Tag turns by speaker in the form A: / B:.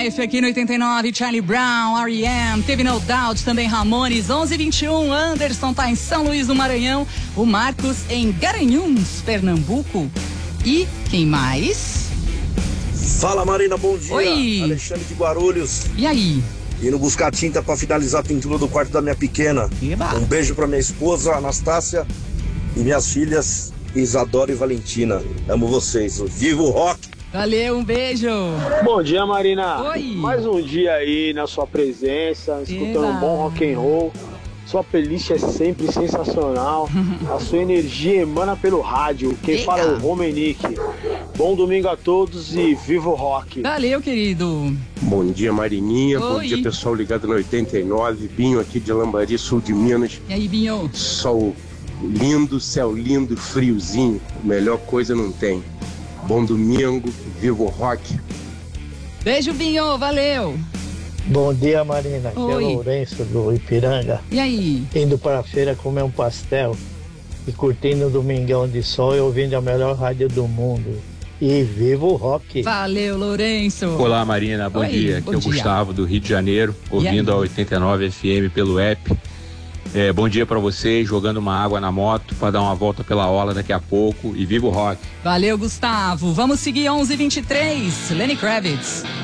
A: Life aqui no 89, Charlie Brown, R.E.M., teve No Doubt, também Ramones, 11h21, Anderson tá em São Luís do Maranhão, o Marcos em Garanhuns, Pernambuco. E quem mais?
B: Fala, Marina, bom dia.
A: Oi.
B: Alexandre de Guarulhos.
A: E aí?
B: Indo buscar tinta pra finalizar a pintura do quarto da minha pequena.
A: Eba.
B: Um beijo pra minha esposa, Anastácia, e minhas filhas, Isadora e Valentina. Amo vocês. Viva o rock!
A: Valeu, um beijo.
C: Bom dia, Marina.
A: Oi.
C: Mais um dia aí na sua presença, escutando
A: Eba.
C: um bom rock and roll. Sua playlist é sempre sensacional. A sua energia emana pelo rádio. Quem
A: Eita.
C: fala é o Romenick. Bom domingo a todos e viva o rock.
A: Valeu, querido.
D: Bom dia, Marininha. Bom
A: Oi.
D: dia, pessoal ligado no 89. Binho aqui de Lambari, sul de Minas.
A: E aí, Binho?
D: Sol lindo, céu lindo, friozinho. Melhor coisa não tem. Bom domingo, viva o rock.
A: Beijo, Binho, valeu.
E: Bom dia, Marina. Aqui é
A: Oi.
E: o Lourenço do Ipiranga.
A: E aí?
E: Indo para a feira comer um pastel e curtindo o domingão de sol e ouvindo a melhor rádio do mundo. E viva o rock!
A: Valeu, Lourenço.
F: Olá, Marina, bom
A: Oi,
F: dia. Aqui
A: bom
F: é o
A: dia.
F: Gustavo do Rio de Janeiro, ouvindo a 89 FM pelo app. Bom dia pra vocês, jogando uma água na moto para dar uma volta pela orla daqui a pouco e viva o rock.
A: Valeu, Gustavo. Vamos seguir 11h23, Lenny Kravitz.